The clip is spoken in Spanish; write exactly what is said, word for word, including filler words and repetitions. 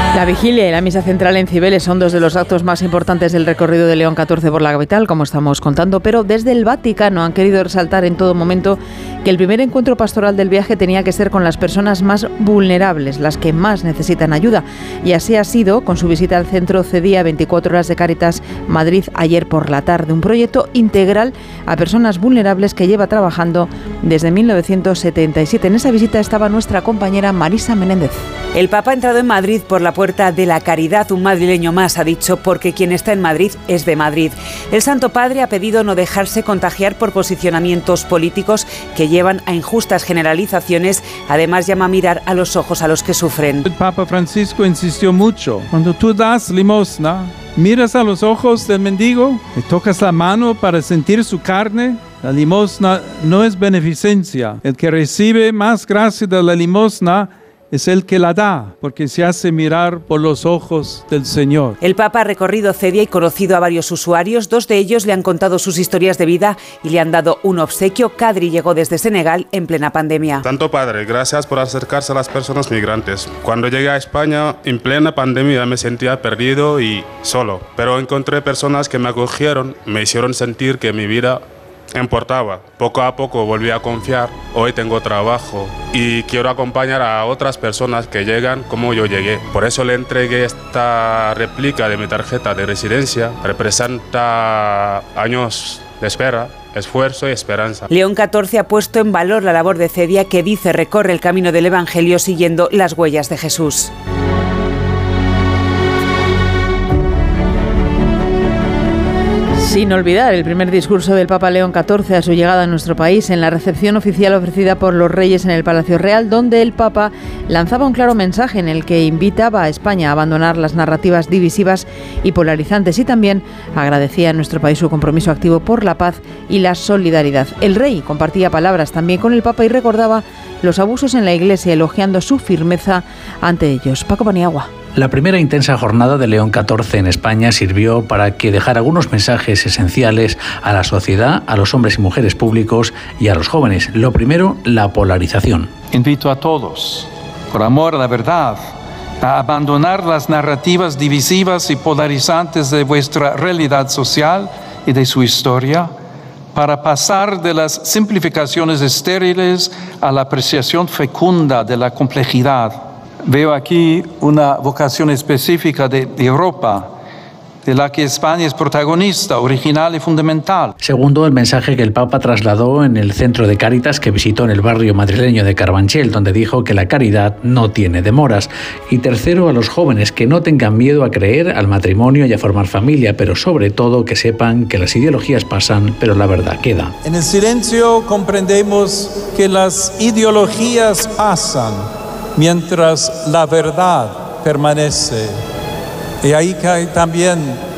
La vigilia y la misa central en Cibeles son dos de los actos más importantes del recorrido de León catorce por la capital, como estamos contando, pero desde el Vaticano han querido resaltar en todo momento que el primer encuentro pastoral del viaje tenía que ser con las personas más vulnerables, las que más necesitan ayuda. Y así ha sido con su visita al centro CEDIA veinticuatro horas de Cáritas Madrid ayer por la tarde, un proyecto integral a personas vulnerables que lleva trabajando desde mil novecientos setenta y siete. En esa visita estaba nuestra compañera Marisa Menéndez. El Papa ha entrado en Madrid por la puerta de la caridad, un madrileño más, ha dicho, porque quien está en Madrid es de Madrid. El Santo Padre ha pedido no dejarse contagiar por posicionamientos políticos que llevan a injustas generalizaciones. Además, llama a mirar a los ojos a los que sufren. El Papa Francisco insistió mucho. Cuando tú das limosna, miras a los ojos del mendigo, le tocas la mano para sentir su carne. La limosna no es beneficencia. El que recibe más gracia de la limosna es el que la da, porque se hace mirar por los ojos del Señor. El Papa ha recorrido CEDIA y conocido a varios usuarios. Dos de ellos le han contado sus historias de vida y le han dado un obsequio. Kadri llegó desde Senegal en plena pandemia. Santo Padre, gracias por acercarse a las personas migrantes. Cuando llegué a España, en plena pandemia, me sentía perdido y solo. Pero encontré personas que me acogieron, me hicieron sentir que mi vida importaba. Poco a poco volví a confiar. Hoy tengo trabajo y quiero acompañar a otras personas que llegan como yo llegué. Por eso le entregué esta réplica de mi tarjeta de residencia. Representa años de espera, esfuerzo y esperanza. León catorce ha puesto en valor la labor de CEDIA, que dice recorre el camino del Evangelio siguiendo las huellas de Jesús. Sin olvidar el primer discurso del Papa León catorce a su llegada a nuestro país en la recepción oficial ofrecida por los Reyes en el Palacio Real, donde el Papa lanzaba un claro mensaje en el que invitaba a España a abandonar las narrativas divisivas y polarizantes y también agradecía a nuestro país su compromiso activo por la paz y la solidaridad. El Rey compartía palabras también con el Papa y recordaba los abusos en la Iglesia, elogiando su firmeza ante ellos. Paco Paniagua. La primera intensa jornada de León catorce en España sirvió para que dejara algunos mensajes esenciales a la sociedad, a los hombres y mujeres públicos y a los jóvenes. Lo primero, la polarización. Invito a todos, por amor a la verdad, a abandonar las narrativas divisivas y polarizantes de vuestra realidad social y de su historia, para pasar de las simplificaciones estériles a la apreciación fecunda de la complejidad. Veo aquí una vocación específica de Europa, de la que España es protagonista, original y fundamental. Segundo, el mensaje que el Papa trasladó en el centro de Cáritas que visitó en el barrio madrileño de Carabanchel, donde dijo que la caridad no tiene demoras. Y tercero, a los jóvenes que no tengan miedo a creer, al matrimonio y a formar familia, pero sobre todo que sepan que las ideologías pasan, pero la verdad queda. En el silencio comprendemos que las ideologías pasan, mientras la verdad permanece. Y ahí cae también